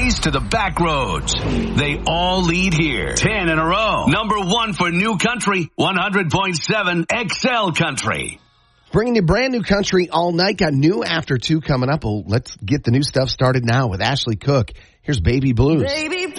highways to the back roads. They all lead here. 10 in a row. Number 1 for New Country, 100.7 XL Country. Bringing you brand new country all night. Got new after 2 coming up. Well, let's get the new stuff started now with Ashley Cook. Here's Baby Blues. Baby,